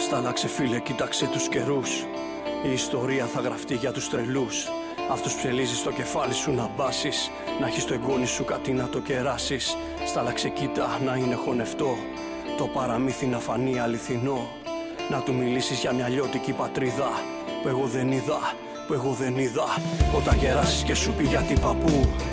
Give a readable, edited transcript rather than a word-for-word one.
Στάλαξε φίλε, κοίταξε τους καιρούς. Η ιστορία θα γραφτεί για τους τρελούς. Αυτούς ψελίζεις στο κεφάλι σου να μπάσεις, να έχεις το εγγόνι σου κάτι να το κεράσεις. Στάλαξε κοίτα να είναι χωνευτό, το παραμύθι να φανεί αληθινό. Να του μιλήσεις για μια λιώτικη πατρίδα που εγώ δεν είδα, που εγώ δεν είδα. Όταν γεράσεις και σου πει για την παππού,